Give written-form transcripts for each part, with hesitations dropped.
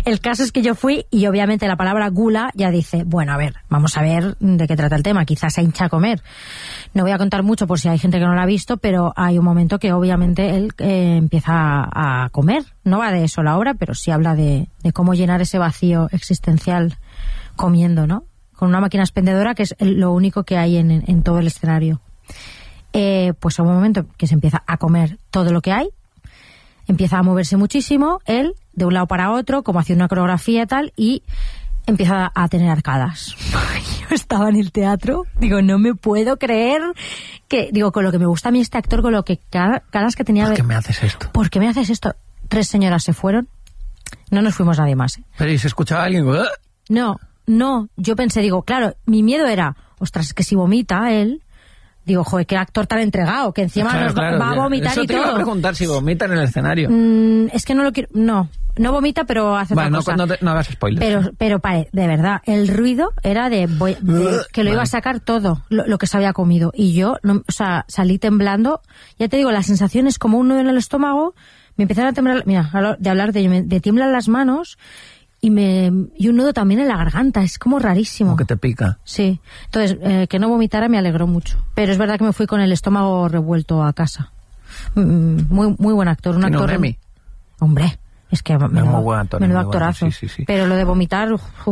El caso es que yo fui y obviamente la palabra gula ya dice, bueno, a ver, vamos a ver de qué trata el tema, quizás se hincha a comer. No voy a contar mucho por si hay gente que no lo ha visto, pero hay un momento que obviamente él empieza a comer. No va de eso la obra, pero sí habla de cómo llenar ese vacío existencial comiendo, ¿no? Con una máquina expendedora que es lo único que hay en todo el escenario. Pues en un momento que se empieza a comer todo lo que hay, empieza a moverse muchísimo, él, de un lado para otro, como haciendo una coreografía y tal, y empieza a tener arcadas. Yo estaba en el teatro, digo, no me puedo creer que, digo, con lo que me gusta a mí este actor, con lo que caras que tenía... ¿Por qué me haces esto? ¿Por qué me haces esto? 3 señoras se fueron, no nos fuimos nadie más. Pero ¿y se escuchaba alguien? No, yo pensé, digo, claro, mi miedo era, ostras, es que si vomita él... Digo, joder, qué actor tan entregado, que encima claro, va a vomitar eso y todo. Eso te iba a preguntar si vomita en el escenario. Es que no lo quiero... No vomita, pero hace otra cosa. No hagas spoilers. Pero de verdad, el ruido era de que lo iba a sacar todo, lo que se había comido. Y yo, salí temblando. Ya te digo, la sensación es como un nudo en el estómago. Me empezaron a temblar... Mira, de hablar de tiemblan las manos... Y un nudo también en la garganta, es como rarísimo. Como que te pica. Sí, entonces que no vomitara me alegró mucho. Pero es verdad que me fui con el estómago revuelto a casa. Muy buen actor. ¿Tiene un Emmy? Hombre, es que menudo actorazo. Sí. Pero lo de vomitar...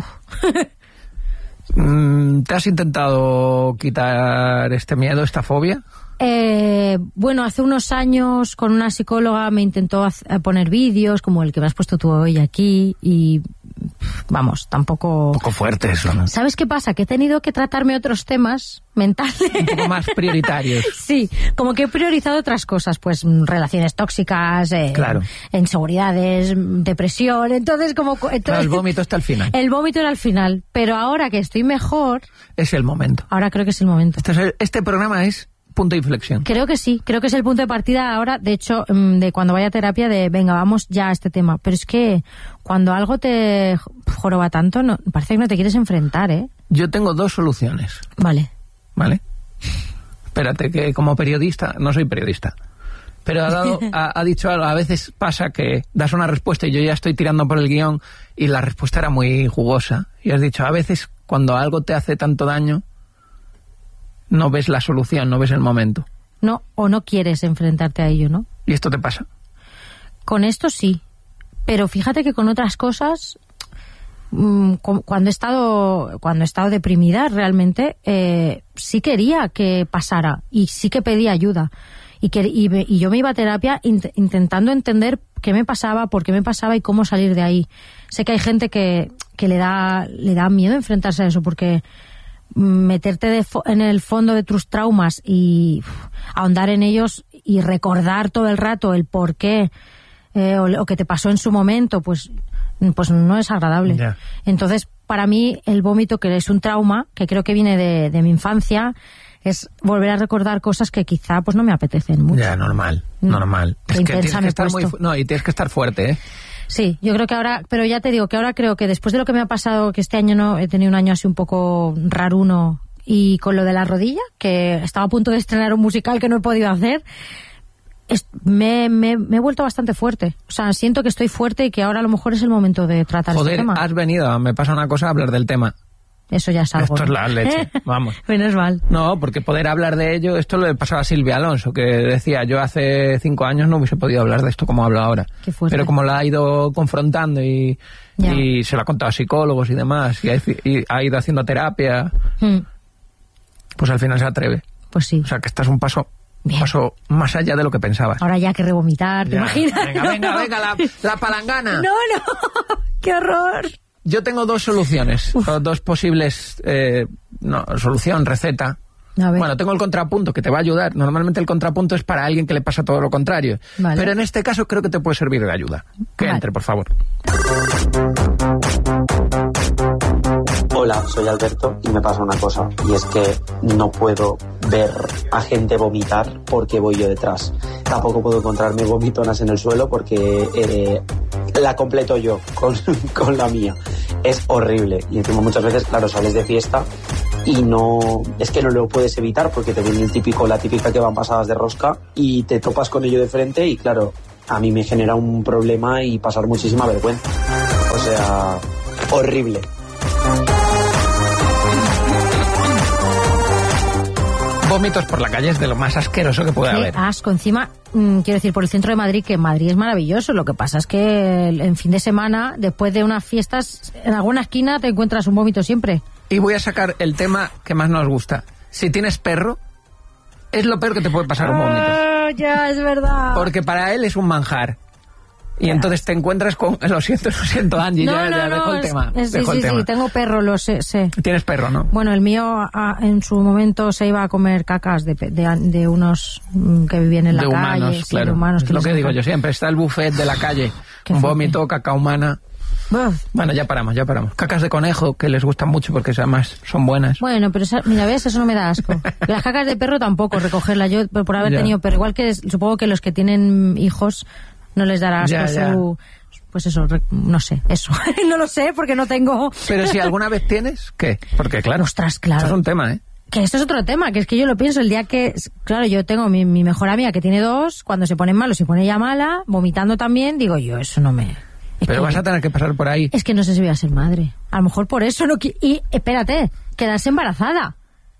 ¿Te has intentado quitar este miedo, esta fobia? Bueno, hace unos años con una psicóloga me intentó poner vídeos como el que me has puesto tú hoy aquí y vamos, tampoco... Un poco fuerte eso, ¿no? ¿Sabes qué pasa? Que he tenido que tratarme otros temas mentales. Un poco más prioritarios. Sí, como que he priorizado otras cosas, pues relaciones tóxicas, claro. Inseguridades, depresión, entonces Claro, el vómito está al final. El vómito era al final, pero ahora que estoy mejor... Es el momento. Ahora creo que es el momento. Este programa es... punto de inflexión. Creo que sí, creo que es el punto de partida ahora, de hecho, de cuando vaya a terapia, de venga, vamos ya a este tema. Pero es que cuando algo te joroba tanto, parece que no te quieres enfrentar, ¿eh? Yo tengo 2 soluciones. Vale. Espérate, que como periodista, no soy periodista, pero ha dicho algo, a veces pasa que das una respuesta y yo ya estoy tirando por el guión y la respuesta era muy jugosa. Y has dicho, a veces cuando algo te hace tanto daño, no ves la solución, no ves el momento. No, o no quieres enfrentarte a ello, ¿no? ¿Y esto te pasa? Con esto sí, pero fíjate que con otras cosas, cuando he estado deprimida realmente, sí quería que pasara y sí que pedía ayuda. Y yo me iba a terapia intentando entender qué me pasaba, por qué me pasaba y cómo salir de ahí. Sé que hay gente que le da miedo enfrentarse a eso porque... meterte en el fondo de tus traumas y ahondar en ellos y recordar todo el rato el por qué o que te pasó en su momento, pues no es agradable. Yeah. Entonces, para mí, el vómito, que es un trauma, que creo que viene de mi infancia, es volver a recordar cosas que quizá pues no me apetecen mucho. Ya, normal. Es que tienes que estar y tienes que estar fuerte, ¿eh? Sí, yo creo que ahora, pero ya te digo que ahora creo que después de lo que me ha pasado, que este año no he tenido un año así un poco raruno, y con lo de la rodilla, que estaba a punto de estrenar un musical que no he podido hacer, me he vuelto bastante fuerte. O sea, siento que estoy fuerte y que ahora a lo mejor es el momento de tratar este tema. Has venido, me pasa una cosa, a hablar del tema. Eso ya es algo. Esto es la leche, vamos. Menos mal. No, porque poder hablar de ello, esto le pasaba a Silvia Alonso, que decía, yo hace 5 años no hubiese podido hablar de esto como hablo ahora. Qué fuerte. Pero como la ha ido confrontando y se lo ha contado a psicólogos y demás, y ha ido haciendo terapia, pues al final se atreve. Pues sí. O sea, que estás un paso más allá de lo que pensabas. Ahora ya que revomitar, ¿te imaginas? Venga, la palangana. No, qué horror. Yo tengo 2 soluciones, 2 posibles, solución, receta. Bueno, tengo el contrapunto que te va a ayudar. Normalmente el contrapunto es para alguien que le pasa todo lo contrario. Vale. Pero en este caso creo que te puede servir de ayuda. Que entre, por favor. Hola, soy Alberto y me pasa una cosa, y es que no puedo ver a gente vomitar porque voy yo detrás. Tampoco puedo encontrarme vomitonas en el suelo porque la completo yo con la mía. Es horrible. Y encima muchas veces, claro, sales de fiesta y es que no lo puedes evitar porque te viene la típica que van pasadas de rosca y te topas con ello de frente y claro, a mí me genera un problema y pasar muchísima vergüenza. O sea, horrible. Vómitos por la calle es de lo más asqueroso que puede haber. Asco. Encima, quiero decir, por el centro de Madrid, que Madrid es maravilloso. Lo que pasa es que en fin de semana, después de unas fiestas, en alguna esquina te encuentras un vómito siempre. Y voy a sacar el tema que más nos gusta. Si tienes perro, es lo peor que te puede pasar un vómito. Ya, es verdad. Porque para él es un manjar. Y entonces te encuentras con... Lo siento, Angie, ya dejo el tema. Sí, tengo perro, lo sé. Tienes perro, ¿no? Bueno, el mío en su momento se iba a comer cacas de unos que vivían en la calle. Humanos, claro. De humanos, es lo que digo yo siempre, está el buffet de la calle. Un vómito, caca humana. Bueno, ya paramos. Cacas de conejo, que les gustan mucho porque además son buenas. Bueno, pero mira, ¿ves? Eso no me da asco. Las cacas de perro tampoco, recogerlas. Yo, por haber tenido perro, igual que supongo que los que tienen hijos no les dará asco pues eso, no sé, eso. No lo sé porque no tengo... Pero si alguna vez tienes, ¿qué? Porque claro, ostras, claro. Esto es un tema, ¿eh? Que esto es otro tema, que es que yo lo pienso el día que... Claro, yo tengo mi mejor amiga que tiene 2, cuando se ponen malos, se pone ella mala, vomitando también, digo yo, eso no me... Pero vas a tener que pasar por ahí. Es que no sé si voy a ser madre. A lo mejor por eso no... Y espérate, quedarse embarazada.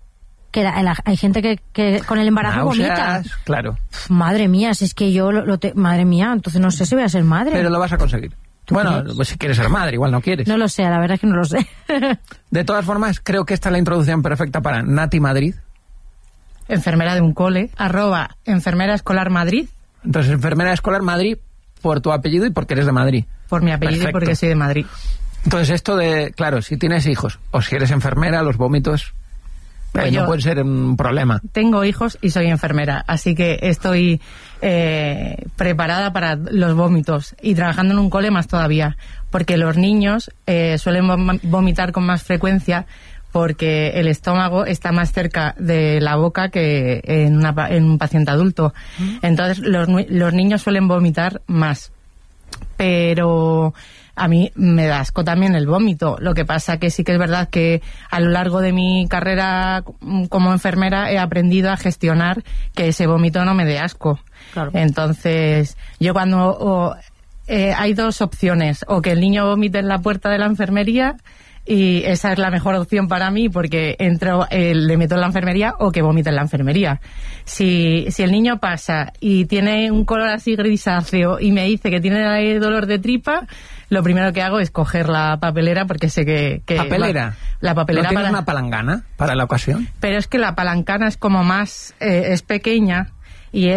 Hay gente que con el embarazo vomita. Claro. Madre mía, si es que yo madre mía, entonces no sé si voy a ser madre. Pero lo vas a conseguir. Bueno, pues si quieres ser madre, igual no quieres. No lo sé, la verdad es que no lo sé. De todas formas, creo que esta es la introducción perfecta para Nati Madrid. Enfermera de un cole, @enfermera escolar Madrid. Entonces, enfermera escolar Madrid por tu apellido y porque eres de Madrid. Por mi apellido. Perfecto. Y porque soy de Madrid. Entonces, esto de, claro, si tienes hijos o si eres enfermera, los vómitos... no puede ser un problema. Tengo hijos y soy enfermera, así que estoy preparada para los vómitos y trabajando en un cole más todavía, porque los niños suelen vomitar con más frecuencia porque el estómago está más cerca de la boca que en un paciente adulto. Entonces los niños suelen vomitar más. Pero... A mí me da asco también el vómito. Lo que pasa que sí que es verdad que a lo largo de mi carrera como enfermera he aprendido a gestionar que ese vómito no me dé asco. Claro. Entonces, yo cuando... hay dos opciones. O que el niño vomite en la puerta de la enfermería, y esa es la mejor opción para mí porque le meto en la enfermería, o que vomite en la enfermería. Si el niño pasa y tiene un color así grisáceo y me dice que tiene dolor de tripa, lo primero que hago es coger la papelera porque sé que ¿Papelera? La papelera. ¿No tienes una palangana para la ocasión? Pero es que la palancana es como más... es pequeña y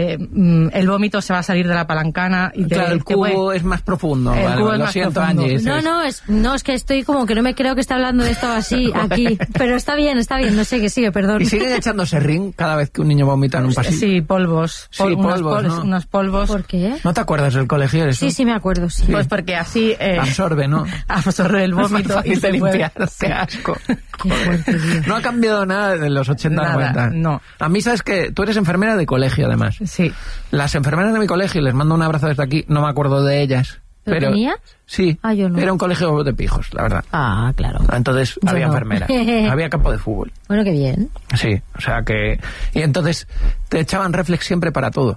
el vómito se va a salir de la palancana. Y claro, el cubo es más profundo. El cubo es lo más siento, profundo. Angie. No, es que estoy como que no me creo que está hablando de esto así aquí. Pero está bien, no sé, que sigue, perdón. ¿Y siguen echándose ring cada vez que un niño vomita en un pasillo? Sí, polvos. Unos polvos. ¿Por qué? ¿No te acuerdas del colegio eso? Sí, me acuerdo, sí. Pues porque así... absorbe, ¿no? Absorbe el vómito y se limpia. Qué asco. No ha cambiado nada de los 80, 90. No. A mí, ¿sabes qué? Tú eres enfermera de colegio, además. Sí. Las enfermeras de mi colegio, les mando un abrazo desde aquí, no me acuerdo de ellas. ¿Pero tenías? Sí. Yo no. Era un colegio de pijos, la verdad. Ah, claro. Entonces había enfermera. Había campo de fútbol. Bueno, qué bien. Sí, o sea que... Y entonces te echaban Reflex siempre para todo.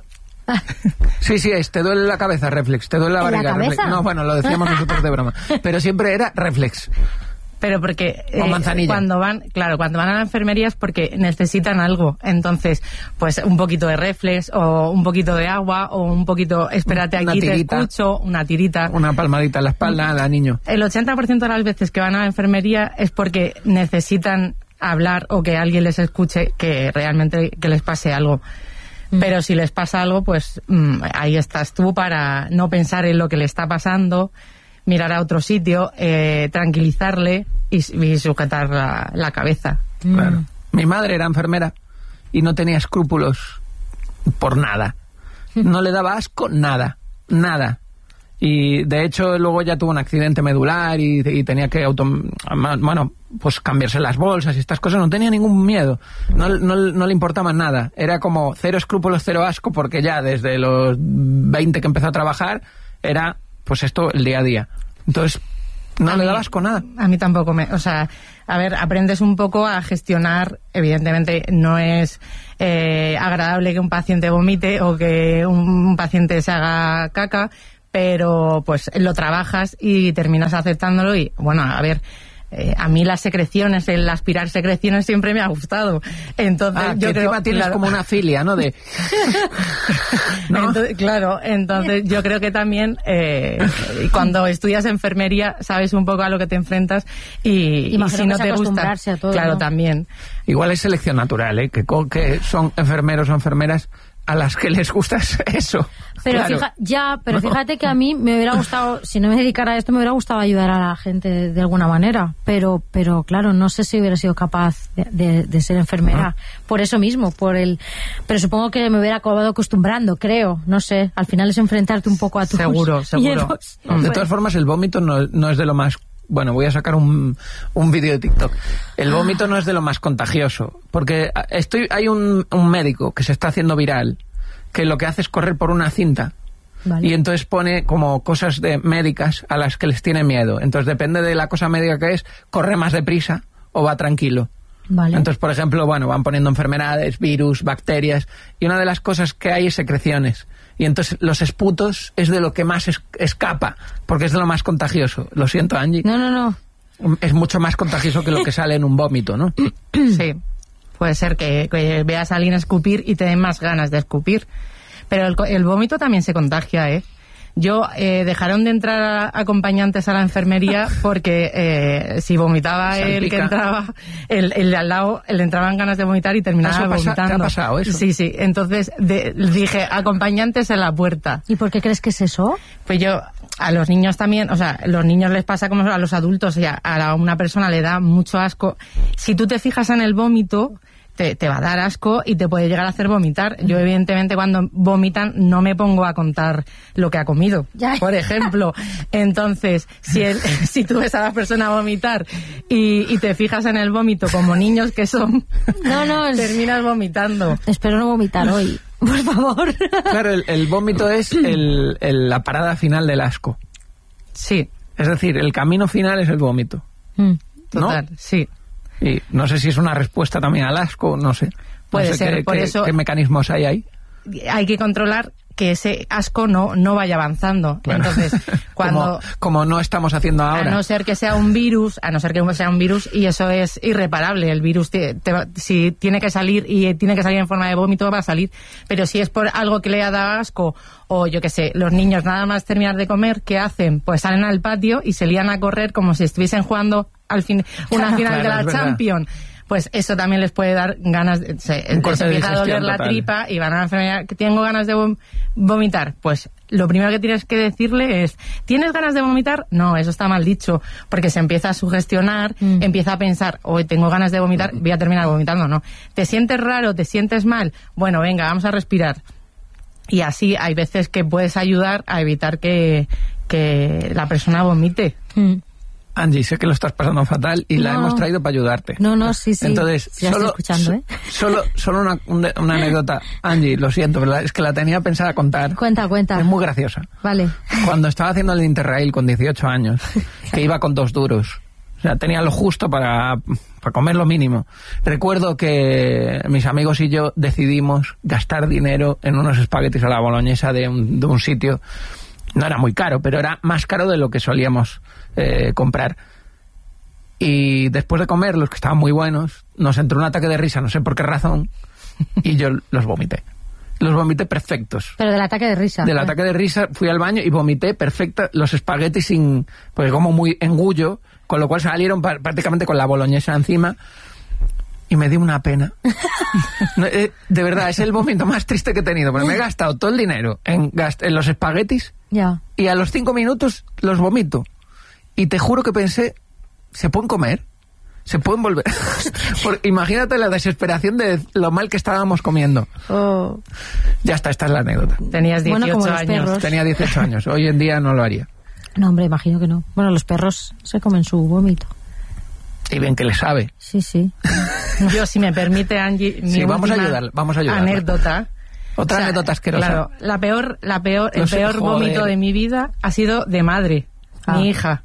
Sí, te duele la cabeza, Reflex, te duele la barriga, Reflex. No, bueno, lo decíamos nosotros de broma. Pero siempre era Reflex. Pero porque o manzanilla. cuando van a la enfermería es porque necesitan algo. Entonces, pues un poquito de Reflex o un poquito de agua o un poquito, espérate aquí, te escucho, una tirita. Una palmadita en la espalda al niño. El 80% de las veces que van a la enfermería es porque necesitan hablar o que alguien les escuche, que realmente que les pase algo. Pero si les pasa algo, pues ahí estás tú para no pensar en lo que le está pasando, mirar a otro sitio, tranquilizarle y sujetar la cabeza. Claro. Mi madre era enfermera y no tenía escrúpulos por nada. No le daba asco nada. Y de hecho luego ya tuvo un accidente medular y tenía que pues cambiarse las bolsas y estas cosas. No tenía ningún miedo, no le importaba nada. Era como cero escrúpulos, cero asco, porque ya desde los 20 que empezó a trabajar era pues esto el día a día. Entonces no le daba asco nada. A mí tampoco a ver, aprendes un poco a gestionar. Evidentemente no es agradable que un paciente vomite o que un paciente se haga caca, pero pues lo trabajas y terminas aceptándolo y, bueno, a ver... a mí las secreciones, el aspirar secreciones siempre me ha gustado. Entonces, yo creo que tienes como una filia, ¿no? ¿No? Entonces yo creo que también cuando estudias enfermería sabes un poco a lo que te enfrentas y si no te gusta, a todo, claro, ¿no? También. Igual es selección natural, ¿eh? Que son enfermeros o enfermeras a las que les gusta eso. Pero, claro. Fíjate que a mí me hubiera gustado, si no me dedicara a esto, me hubiera gustado ayudar a la gente de alguna manera. Pero claro, no sé si hubiera sido capaz de ser enfermera. Por eso mismo, pero supongo que me hubiera acabado acostumbrando, creo. No sé, al final es enfrentarte un poco a tus Seguro. miedos. De todas formas, el vómito no es de lo más... Bueno, voy a sacar un vídeo de TikTok. El vómito no es de lo más contagioso, porque hay un médico que se está haciendo viral, que lo que hace es correr por una cinta. Vale. Y entonces pone como cosas médicas a las que les tiene miedo. Entonces depende de la cosa médica que es, corre más deprisa o va tranquilo. Vale. Entonces, por ejemplo, van poniendo enfermedades, virus, bacterias, y una de las cosas que hay es secreciones. Y entonces los esputos es de lo que más escapa, porque es de lo más contagioso. Lo siento, Angie. No. Es mucho más contagioso que lo que sale en un vómito, ¿no? Sí, puede ser que veas a alguien escupir y te den más ganas de escupir. Pero el vómito también se contagia, ¿eh? Dejaron de entrar acompañantes a la enfermería porque si vomitaba Salpica. el que entraba, el de al lado, le entraban ganas de vomitar y terminaba vomitando. ¿Te ha pasado eso? Sí. Entonces dije, acompañantes en la puerta. ¿Y por qué crees que es eso? Pues a los niños también, o sea, los niños les pasa como a los adultos, a una persona le da mucho asco. Si tú te fijas en el vómito, te va a dar asco y te puede llegar a hacer vomitar. Yo, evidentemente, cuando vomitan no me pongo a contar lo que ha comido, por ejemplo. Entonces, si tú ves a la persona vomitar y te fijas en el vómito como niños que son, terminas vomitando. Espero no vomitar hoy, por favor. Claro, el vómito es la parada final del asco. Sí. Es decir, el camino final es el vómito. Total, ¿no? Sí. Y no sé si es una respuesta también al asco, no sé. Puede ser, por eso... ¿Qué mecanismos hay ahí? Hay que controlar que ese asco no vaya avanzando. Claro. Entonces, cuando... Como no estamos haciendo ahora. A no ser que sea un virus, y eso es irreparable. El virus, si tiene que salir y tiene que salir en forma de vómito, va a salir. Pero si es por algo que le ha dado asco, o yo qué sé, los niños nada más terminar de comer, ¿qué hacen? Pues salen al patio y se lían a correr como si estuviesen jugando una final de la Champions. Pues eso también les puede dar ganas se empieza a doler la tripa y van a la enfermería, que tengo ganas de vomitar. Pues lo primero que tienes que decirle es, ¿tienes ganas de vomitar? No, eso está mal dicho, porque se empieza a sugestionar, empieza a pensar, hoy tengo ganas de vomitar, voy a terminar vomitando. No, ¿te sientes raro? ¿Te sientes mal? Bueno, venga, vamos a respirar. Y así hay veces que puedes ayudar a evitar que la persona vomite. Angie, sé que lo estás pasando fatal y la hemos traído para ayudarte. No, sí. Entonces, ya estoy escuchando, ¿eh? Solo una anécdota. Angie, lo siento, pero es que la tenía pensada contar. Cuenta. Es muy graciosa. Vale. Cuando estaba haciendo el Interrail con 18 años, que iba con 2 duros, o sea, tenía lo justo para comer lo mínimo. Recuerdo que mis amigos y yo decidimos gastar dinero en unos espaguetis a la boloñesa de un sitio. No era muy caro, pero era más caro de lo que solíamos comprar. Y después de comer, los que estaban muy buenos, nos entró un ataque de risa, no sé por qué razón, y yo los vomité. Los vomité perfectos. Pero del ataque de risa. Del ataque de risa fui al baño y vomité perfecta los espaguetis pues como muy engullo, con lo cual salieron prácticamente con la boloñesa encima. Y me dio una pena. De verdad, es el momento más triste que he tenido, porque me he gastado todo el dinero en los espaguetis. Ya. Y a los 5 minutos los vomito. Y te juro que pensé, ¿se pueden comer? ¿Se pueden volver? Imagínate la desesperación de lo mal que estábamos comiendo. Oh. Ya está, esta es la anécdota. Tenías 18 años. Perros. Tenía 18 años. Hoy en día no lo haría. No, hombre, imagino que no. Bueno, los perros se comen su vómito. Y bien que le sabe. Sí. Yo, si me permite, Angie, vamos a ayudar. Anécdota. Otra anécdota asquerosa. Claro, el peor vómito de mi vida ha sido de madre, mi hija.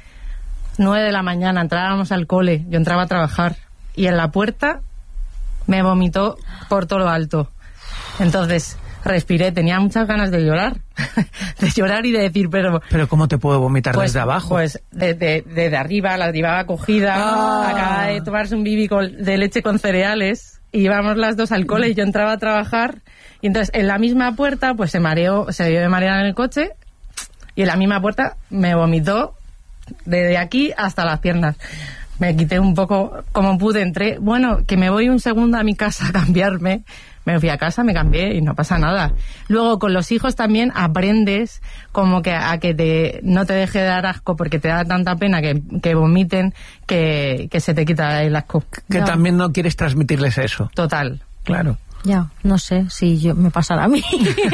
9 de la mañana, entrábamos al cole, yo entraba a trabajar y en la puerta me vomitó por todo lo alto. Entonces, respiré, tenía muchas ganas de llorar, de llorar y de decir, pero ¿cómo te puedo vomitar pues, desde abajo? Pues desde arriba, la llevaba cogida, acaba de tomarse un bibi de leche con cereales, y íbamos las dos al cole y yo entraba a trabajar, y entonces en la misma puerta pues se debió de marear en el coche, y en la misma puerta me vomitó desde aquí hasta las piernas. Me quité un poco como pude, entré, bueno, que me voy un segundo a mi casa a cambiarme, me fui a casa, me cambié y no pasa nada. Luego con los hijos también aprendes como que a que no te deje de dar asco porque te da tanta pena que vomiten que se te quita el asco. Que No. también no quieres transmitirles eso. Total. Claro. Ya, no sé si me pasará a mí.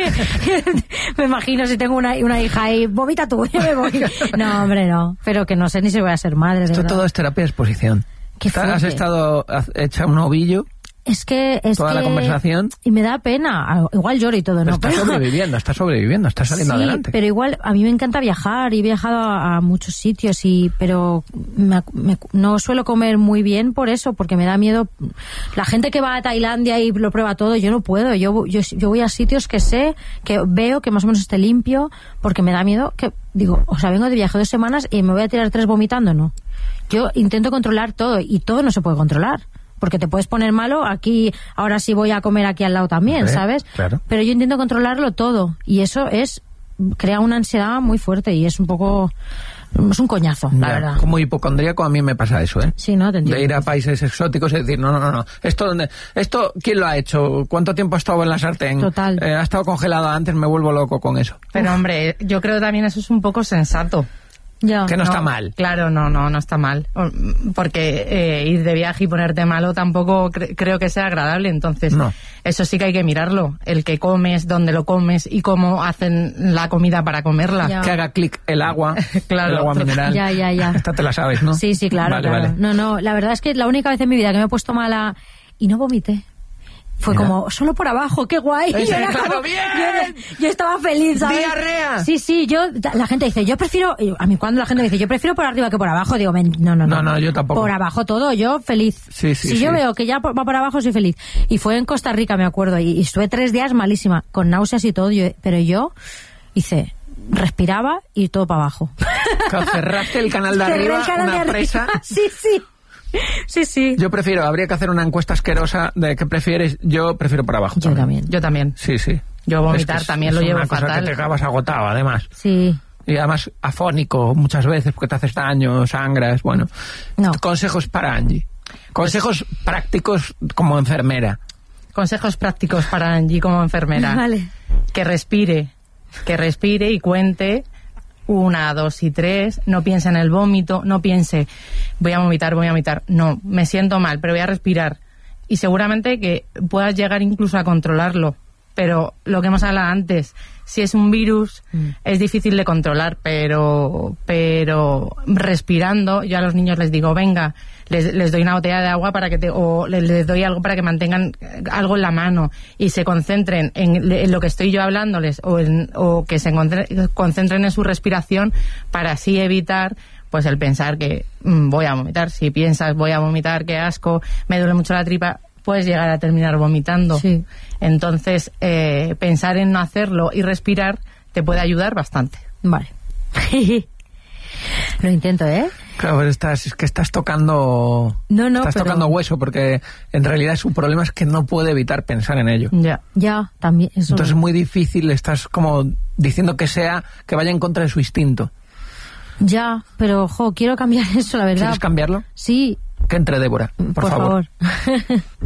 Me imagino si tengo una hija y vomita tú, yo me voy. No, hombre, no. Pero que no sé ni si voy a ser madre. Esto todo es terapia de exposición. Qué fuerte. Has estado hecha un ovillo Es que... toda la conversación. Y me da pena. Igual lloro y todo, ¿no? Estás sobreviviendo, estás saliendo sí, adelante. pero igual a mí me encanta viajar y he viajado a muchos sitios, pero no suelo comer muy bien por eso, porque me da miedo. La gente que va a Tailandia y lo prueba todo, yo no puedo. Yo voy a sitios que sé, que veo que más o menos esté limpio, porque me da miedo que... Digo, vengo de viaje 2 semanas y me voy a tirar 3 vomitando, ¿no? Yo intento controlar todo y todo no se puede controlar. Porque te puedes poner malo aquí, ahora sí voy a comer aquí al lado también, ¿sabes? Claro. Pero yo intento controlarlo todo y eso crea una ansiedad muy fuerte y es un poco... Es un coñazo, la verdad. Como hipocondríaco a mí me pasa eso, ¿eh? Sí, no, te entiendo. De ir a países exóticos y decir, no. ¿Esto quién lo ha hecho? ¿Cuánto tiempo ha estado en la sartén? Total. Ha estado congelado antes, me vuelvo loco con eso. Pero hombre, yo creo también eso es un poco sensato. Ya. Que no está mal. Claro, no está mal. Porque ir de viaje y ponerte malo tampoco creo que sea agradable. Entonces, No. Eso sí que hay que mirarlo. El que comes, dónde lo comes y cómo hacen la comida para comerla. Ya. Que haga clic el agua, Claro. el agua mineral. Ya. Esta te la sabes, ¿no? Sí, claro, Vale, claro. vale. No, la verdad es que la única vez en mi vida que me he puesto mala y no vomité. Fue Mira. como, solo por abajo, qué guay. Ese, Yo era claro, como- bien. Yo estaba feliz, ¿sabes? ¡Diarrea! Sí, la gente dice, yo prefiero, a mí cuando la gente me dice, yo prefiero por arriba que por abajo, digo, no. No, yo tampoco. Por abajo todo, yo feliz. Sí, si yo veo que ya va por abajo, soy feliz. Y fue en Costa Rica, me acuerdo, y estuve 3 días malísima, con náuseas y todo, pero yo respiraba y todo para abajo. Claro, cerraste el canal de Cerré arriba, el canal una de arriba. presa. Sí. Yo prefiero, habría que hacer una encuesta asquerosa de qué prefieres. Yo prefiero por abajo. Yo también. Yo también. Sí. Yo vomitar Es que también lo es llevo una cosa fatal. que te acabas agotado, además. Sí. Y además afónico muchas veces porque te haces daño, sangras, bueno. No. Consejos para Angie. Consejos prácticos como enfermera. Consejos prácticos para Angie como enfermera. Vale. Que respire y cuente 1, 2 y 3, no piense en el vómito, no piense voy a vomitar, no, me siento mal, pero voy a respirar y seguramente que puedas llegar incluso a controlarlo, pero lo que hemos hablado antes, si es un virus es difícil de controlar, pero respirando, yo a los niños les digo, venga, les doy una botella de agua para que o les doy algo para que mantengan algo en la mano y se concentren en lo que estoy yo hablándoles o que se concentren en su respiración para así evitar pues el pensar que voy a vomitar. Si piensas voy a vomitar, qué asco, me duele mucho la tripa, puedes llegar a terminar vomitando. Sí. Entonces, pensar en no hacerlo y respirar te puede ayudar bastante. Vale. Lo intento, ¿eh? Claro, pero estás tocando... No, estás pero- tocando hueso porque en realidad su problema es que no puede evitar pensar en ello. Ya, también. Eso Entonces es muy difícil, estás como diciendo que vaya en contra de su instinto. Ya, pero, quiero cambiar eso, la verdad. ¿Quieres cambiarlo? Sí, Que entre Débora, por favor.